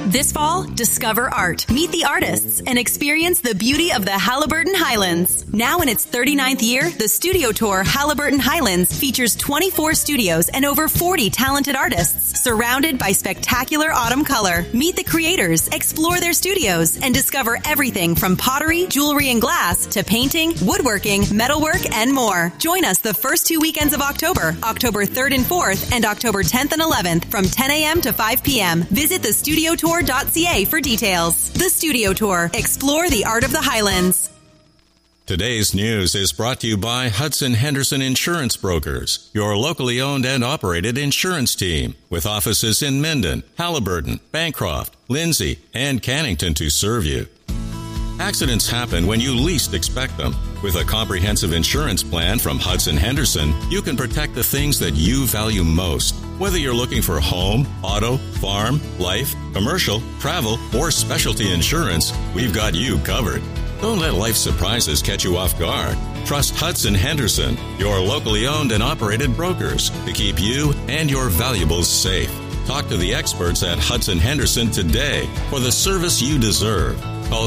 This fall, discover art, meet the artists, and experience the beauty of the Haliburton Highlands. Now in its 39th year, the Studio Tour Haliburton Highlands features 24 studios and over 40 talented artists, surrounded by spectacular autumn color. Meet the creators, explore their studios, and discover everything from pottery, jewelry, and glass to painting, woodworking, metalwork, and more. Join us the first 2 weekends of October, October 3rd and 4th, and October 10th and 11th from 10 a.m. to 5 p.m. Visit thestudiotour.ca for details. The Studio Tour. Explore the art of the Highlands. Today's news is brought to you by Hudson Henderson Insurance Brokers, your locally owned and operated insurance team, with offices in Minden, Haliburton, Bancroft, Lindsay, and Cannington to serve you. Accidents happen when you least expect them. With a comprehensive insurance plan from Hudson Henderson, you can protect the things that you value most. Whether you're looking for home, auto, farm, life, commercial, travel, or specialty insurance, we've got you covered. Don't let life's surprises catch you off guard. Trust Hudson Henderson, your locally owned and operated brokers, to keep you and your valuables safe. Talk to the experts at Hudson Henderson today for the service you deserve. Call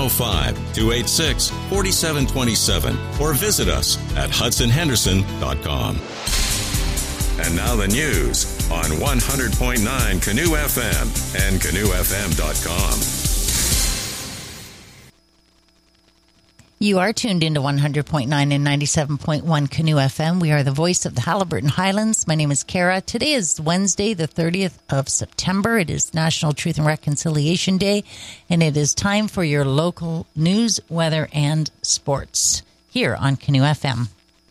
705-286-4727 or visit us at hudsonhenderson.com. And now the news on 100.9 Canoe FM and canoefm.com. You are tuned into 100.9 and 97.1 Canoe FM. We are the voice of the Haliburton Highlands. My name is Kara. Today is Wednesday, the 30th of September. It is National Truth and Reconciliation Day, and it is time for your local news, weather, and sports here on Canoe FM.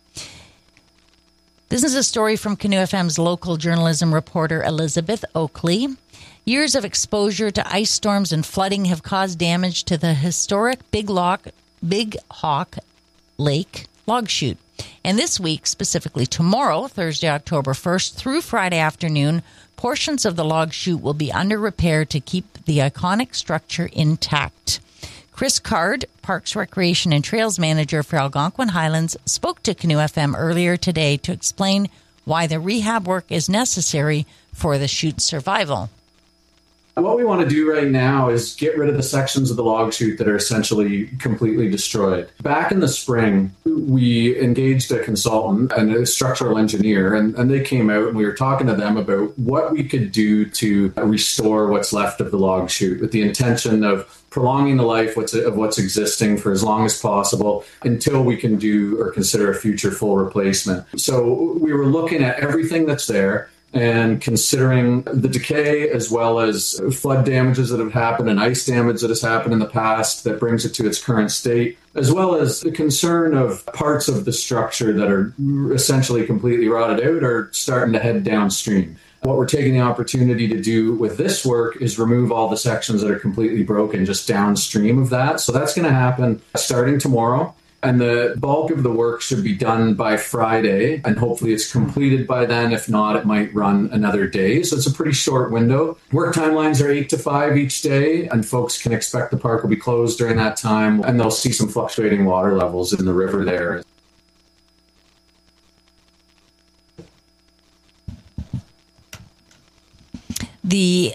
This is a story from Canoe FM's local journalism reporter, Elizabeth Oakley. Years of exposure to ice storms and flooding have caused damage to the historic Big Hawk Lake log chute. And this week, specifically tomorrow, Thursday, October 1st, through Friday afternoon, portions of the log chute will be under repair to keep the iconic structure intact. Chris Card, Parks, Recreation and Trails Manager for Algonquin Highlands, spoke to Canoe FM earlier today to explain why the rehab work is necessary for the chute's survival. What we want to do right now is get rid of the sections of the log chute that are essentially completely destroyed. Back in the spring, we engaged a consultant and a structural engineer, and they came out and we were talking to them about what we could do to restore what's left of the log chute with the intention of prolonging the life of what's existing for as long as possible until we can do or consider a future full replacement. So we were looking at everything that's there and considering the decay as well as flood damages that have happened and ice damage that has happened in the past that brings it to its current state, as well as the concern of parts of the structure that are essentially completely rotted out or starting to head downstream. What we're taking the opportunity to do with this work is remove all the sections that are completely broken just downstream of that. So that's going to happen starting tomorrow. And the bulk of the work should be done by Friday, and hopefully it's completed by then. If not, it might run another day. So it's a pretty short window. Work timelines are 8 to 5 each day, and folks can expect the park will be closed during that time, and they'll see some fluctuating water levels in the river there. The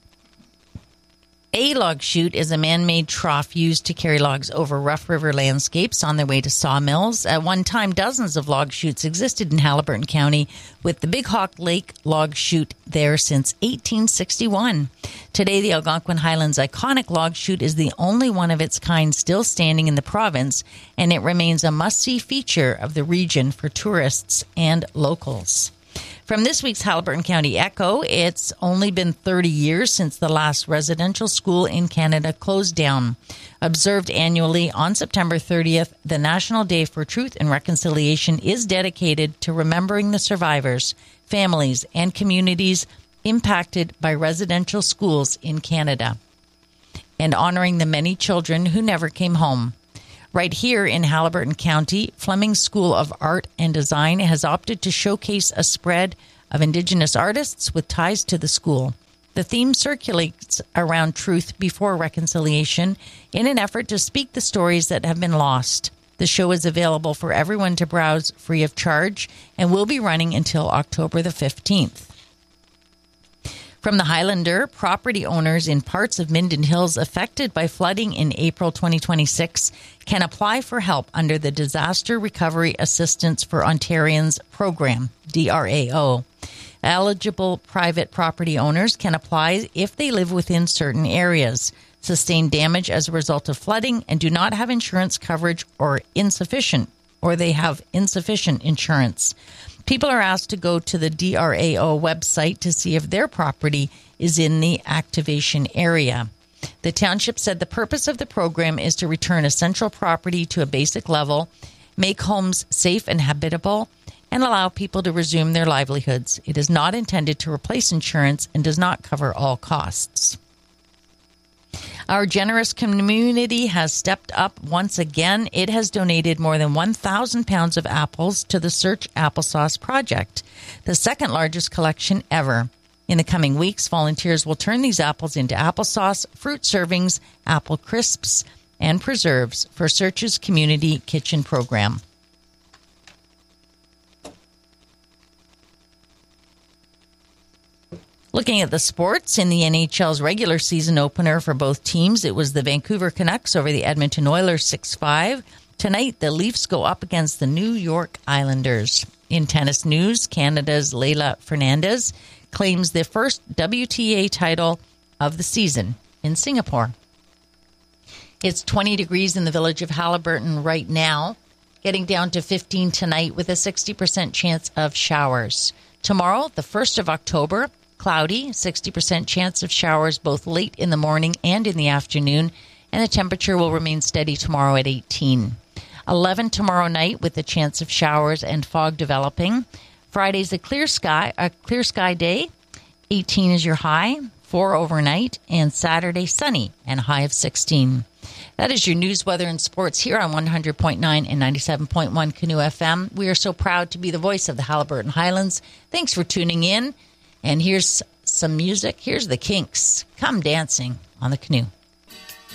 A-log chute is a man-made trough used to carry logs over rough river landscapes on their way to sawmills. At one time, dozens of log chutes existed in Haliburton County, with the Big Hawk Lake log chute there since 1861. Today, the Algonquin Highlands iconic log chute is the only one of its kind still standing in the province, and it remains a must-see feature of the region for tourists and locals. From this week's Haliburton County Echo, it's only been 30 years since the last residential school in Canada closed down. Observed annually on September 30th, the National Day for Truth and Reconciliation is dedicated to remembering the survivors, families, and communities impacted by residential schools in Canada, and honoring the many children who never came home. Right here in Haliburton County, Fleming School of Art and Design has opted to showcase a spread of Indigenous artists with ties to the school. The theme circulates around truth before reconciliation in an effort to speak the stories that have been lost. The show is available for everyone to browse free of charge and will be running until October the 15th. From the Highlander, property owners in parts of Minden Hills affected by flooding in April 2026 can apply for help under the Disaster Recovery Assistance for Ontarians program, DRAO. Eligible private property owners can apply if they live within certain areas, sustain damage as a result of flooding, and do not have insurance coverage or they have insufficient insurance. People are asked to go to the DRAO website to see if their property is in the activation area. The township said the purpose of the program is to return essential property to a basic level, make homes safe and habitable, and allow people to resume their livelihoods. It is not intended to replace insurance and does not cover all costs. Our generous community has stepped up once again. It has donated more than 1,000 pounds of apples to the Search Applesauce Project, the second largest collection ever. In the coming weeks, volunteers will turn these apples into applesauce, fruit servings, apple crisps, and preserves for Search's community kitchen program. Looking at the sports, in the NHL's regular season opener for both teams, it was the Vancouver Canucks over the Edmonton Oilers 6-5. Tonight, the Leafs go up against the New York Islanders. In tennis news, Canada's Leylah Fernandez claims the first WTA title of the season in Singapore. It's 20 degrees in the village of Haliburton right now, getting down to 15 tonight with a 60% chance of showers. Tomorrow, the 1st of October, cloudy, 60% chance of showers both late in the morning and in the afternoon, and the temperature will remain steady tomorrow at 18. 11 tomorrow night with a chance of showers and fog developing. Friday's a clear sky day. 18 is your high, 4 overnight, and Saturday sunny and a high of 16. That is your news, weather, and sports here on 100.9 and 97.1 Canoe FM. We are so proud to be the voice of the Haliburton Highlands. Thanks for tuning in. And here's some music. Here's the Kinks. Come Dancing on the Canoe.